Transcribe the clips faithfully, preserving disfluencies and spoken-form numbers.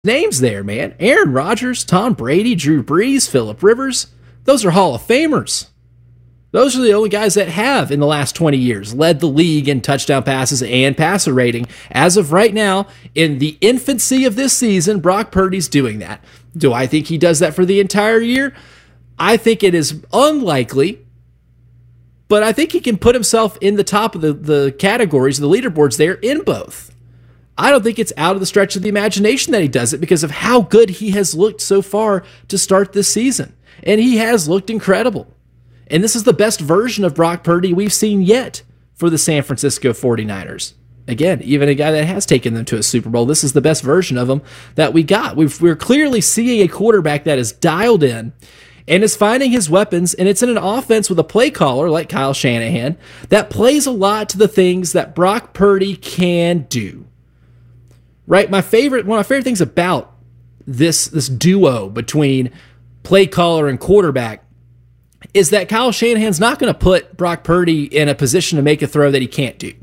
names there, man. Aaron Rodgers, Tom Brady, Drew Brees, Phillip Rivers. Those are Hall of Famers. Those are the only guys that have, in the last twenty years, led the league in touchdown passes and passer rating. As of right now, in the infancy of this season, Brock Purdy's doing that. Do I think he does that for the entire year? I think it is unlikely, but I think he can put himself in the top of the, the categories, the leaderboards there in both. I don't think it's out of the stretch of the imagination that he does it because of how good he has looked so far to start this season. And he has looked incredible. And this is the best version of Brock Purdy we've seen yet for the San Francisco forty-niners. Again, even a guy that has taken them to a Super Bowl, this is the best version of him that we got. We've, we're clearly seeing a quarterback that is dialed in and is finding his weapons, and it's in an offense with a play caller like Kyle Shanahan that plays a lot to the things that Brock Purdy can do. Right? My favorite, one of my favorite things about this, this duo between play caller and quarterback is that Kyle Shanahan's not going to put Brock Purdy in a position to make a throw that he can't do.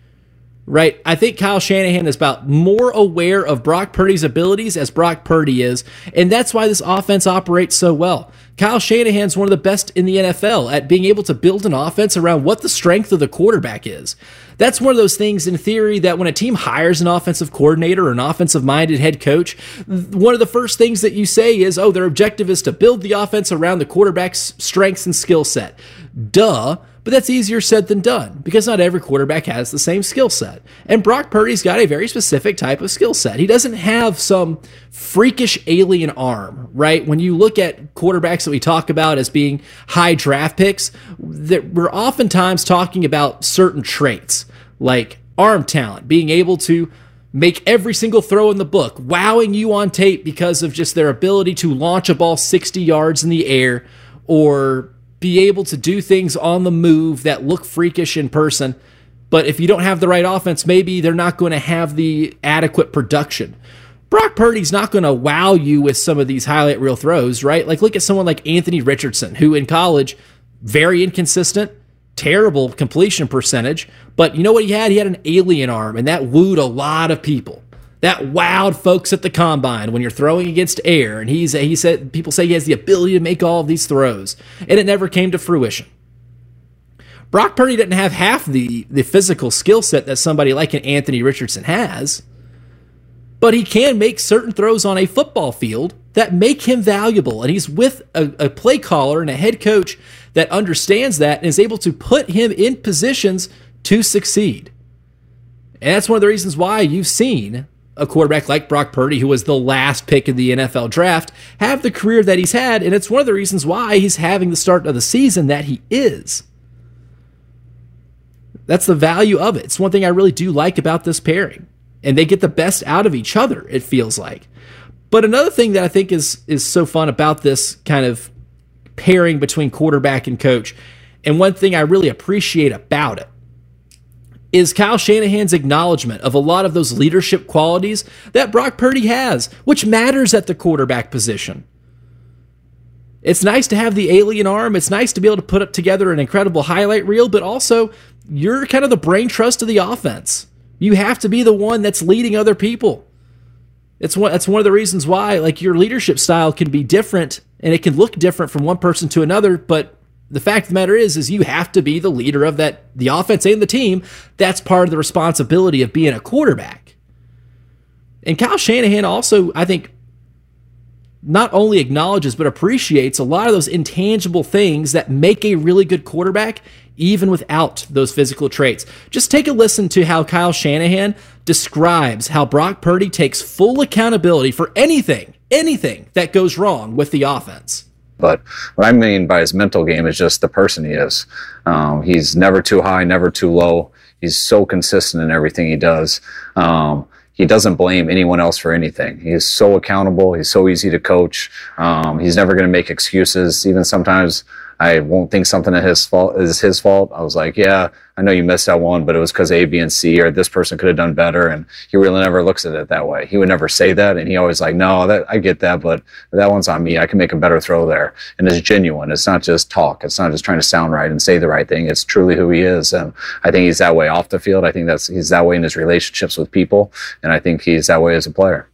Right? I think Kyle Shanahan is about more aware of Brock Purdy's abilities as Brock Purdy is, and that's why this offense operates so well. Kyle Shanahan's one of the best in the N F L at being able to build an offense around what the strength of the quarterback is. That's one of those things in theory that when a team hires an offensive coordinator or an offensive-minded head coach, one of the first things that you say is, oh, their objective is to build the offense around the quarterback's strengths and skill set. Duh. But that's easier said than done because not every quarterback has the same skill set. And Brock Purdy's got a very specific type of skill set. He doesn't have some freakish alien arm, right? When you look at quarterbacks that we talk about as being high draft picks, that we're oftentimes talking about certain traits like arm talent, being able to make every single throw in the book, wowing you on tape because of just their ability to launch a ball sixty yards in the air or be able to do things on the move that look freakish in person. But if you don't have the right offense, maybe they're not going to have the adequate production. Brock Purdy's not going to wow you with some of these highlight reel throws, right? Like look at someone like Anthony Richardson, who in college, very inconsistent, terrible completion percentage. But you know what he had? He had an alien arm, and that wooed a lot of people. That wowed folks at the combine when you're throwing against air, and he's he said people say he has the ability to make all of these throws, and it never came to fruition. Brock Purdy didn't have half the, the physical skill set that somebody like an Anthony Richardson has, but he can make certain throws on a football field that make him valuable, and he's with a, a play caller and a head coach that understands that and is able to put him in positions to succeed. And that's one of the reasons why you've seen a quarterback like Brock Purdy, who was the last pick in the N F L draft, have the career that he's had, and it's one of the reasons why he's having the start of the season that he is. That's the value of it. It's one thing I really do like about this pairing, and they get the best out of each other, it feels like. But another thing that I think is, is so fun about this kind of pairing between quarterback and coach, and one thing I really appreciate about it, is Kyle Shanahan's acknowledgement of a lot of those leadership qualities that Brock Purdy has, which matters at the quarterback position. It's nice to have the alien arm. It's nice to be able to put up together an incredible highlight reel, but also you're kind of the brain trust of the offense. You have to be the one that's leading other people. It's one, that's one of the reasons why like your leadership style can be different and it can look different from one person to another, but the fact of the matter is, is you have to be the leader of that, the offense and the team. That's part of the responsibility of being a quarterback. And Kyle Shanahan also, I think, not only acknowledges but appreciates a lot of those intangible things that make a really good quarterback, even without those physical traits. Just take a listen to how Kyle Shanahan describes how Brock Purdy takes full accountability for anything, anything that goes wrong with the offense. But what I mean by his mental game is just the person he is. Um, he's never too high, never too low. He's so consistent in everything he does. Um, he doesn't blame anyone else for anything. He's so accountable. He's so easy to coach. Um, he's never going to make excuses. Even sometimes I won't think something is his fault. Is his fault. I was like, yeah, I know you missed that one, but it was because A, B, and C, or this person could have done better. And he really never looks at it that way. He would never say that, and he always like, no, that I get that, but that one's on me. I can make a better throw there. And it's genuine. It's not just talk. It's not just trying to sound right and say the right thing. It's truly who he is. And I think he's that way off the field. I think that's he's that way in his relationships with people, and I think he's that way as a player.